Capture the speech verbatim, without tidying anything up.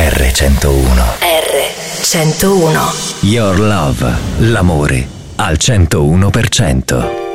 erre centouno. erre centouno. Your Love, l'amore al centouno per cento.